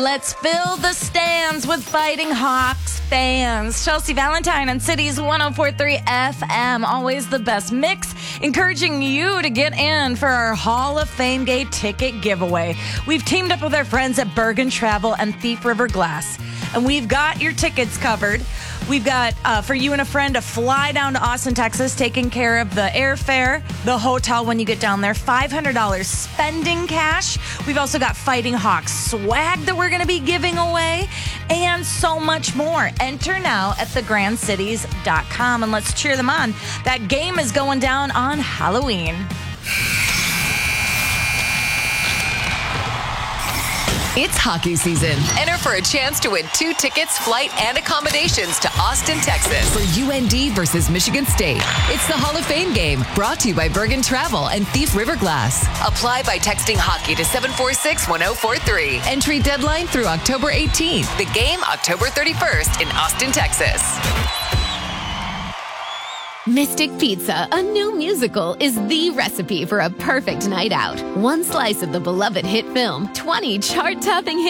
Let's fill the stands with Fighting Hawks fans. Chelsea Valentine on Cities 104.3 FM. Always the best mix. Encouraging you to get in for our Hall of Fame Day ticket giveaway. We've teamed up with our friends at Bergen Travel and Thief River Glass. And we've got your tickets covered. We've got, for you and a friend, to fly down to Austin, Texas, taking care of the airfare, the hotel when you get down there, $500 spending cash. We've also got Fighting Hawks swag that we're going to be giving away, and so much more. Enter now at thegrandcities.com, and let's cheer them on. That game is going down on Halloween. It's hockey season. Enter for a chance to win 2 tickets, flight, and accommodations to Austin, Texas for UND versus Michigan State. It's the Hall of Fame game, brought to you by Bergen Travel and Thief River Glass. Apply by texting hockey to 746-1043. Entry deadline through October 18th. The game October 31st in Austin, Texas. Mystic Pizza, a new musical, is the recipe for a perfect night out. 1 slice of the beloved hit film, 20 chart-topping hits.